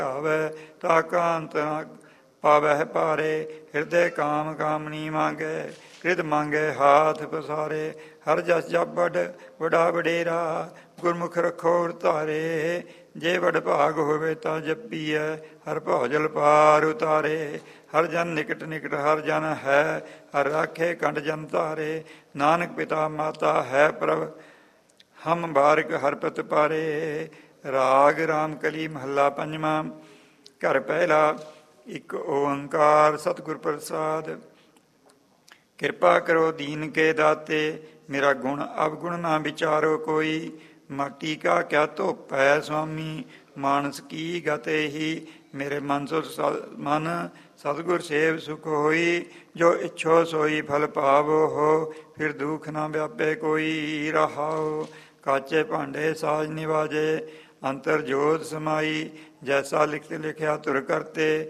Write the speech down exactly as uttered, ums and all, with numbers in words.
ਆਵੈ ਤਾ ਕਾਂਤ ਪਾਵਹਿ ਭਾਰੇ। ਹਿਰਦੇ ਕਾਮ ਕਾਮਨੀ ਮੰਗੈ ਕ੍ਰਿਤ ਮੰਗੈ ਹਾਥ ਪਸਾਰੇ। ਹਰ ਜਸ ਜਪ ਵਡ ਵਡਾ ਵਡੇਰਾ ਗੁਰਮੁਖ ਰੱਖੋ ਧਾਰੇ। ਜੇ ਵਡ ਭਾਗ ਹੋਵੇ ਤਾਂ ਜਪੀਐ ਹਰ ਭੌਜਲ ਪਾਰ ਉਤਾਰੇ। ਹਰ ਜਨ ਨਿਕਟ ਨਿਕਟ ਹਰ ਜਨ ਹੈ ਹਰ ਰਾਖੇ ਕੰਡ ਜਨ ਧਾਰੇ। ਨਾਨਕ ਪਿਤਾ ਮਾਤਾ ਹੈ ਪ੍ਰਭ ਹਮ ਬਾਰਿਕ ਹਰਪਤ ਪਾਰੇ। ਰਾਗ ਰਾਮ ਕਲੀ ਮਹੱਲਾ ਪੰਜਵਾਂ। ਘਰ ਪਹਿਲਾ। ਇੱਕ ਓੰਕਾਰ ਸਤਿਗੁਰ ਪ੍ਰਸਾਦ। ਕਿਰਪਾ ਕਰੋ ਦੀਨ ਕੇ ਦਾਤੇ ਮੇਰਾ ਗੁਣ ਅਵਗੁਣ ਨਾ ਵਿਚਾਰੋ ਕੋਈ। ਮਾਟੀ ਕਾ ਕਿਆ ਧੋਪੈ ਸੁਆਮੀ ਮਾਨਸ ਕੀ ਗਤੇ ਹੀ। ਮੇਰੇ ਮਨ ਸੋ ਮਨ ਸਤਿਗੁਰ ਸੇਵ ਸੁਖ ਹੋਈ। ਜੋ ਇੱਛੋ ਸੋਈ ਫਲ ਪਾਵੋ ਹੋ ਫਿਰ ਦੁਖ ਨਾ ਵਿਆਪੇ ਕੋਈ। ਰਹਾਓ ਕਾਚੇ ਭਾਂਡੇ ਸਾਜ ਨਿਵਾਜੇ ਅੰਤਰ ਜੋਤ ਸਮਾਈ। ਜੈਸਾ ਲਿਖਤ ਲਿਖਿਆ ਤੁਰ ਕਰਤੇ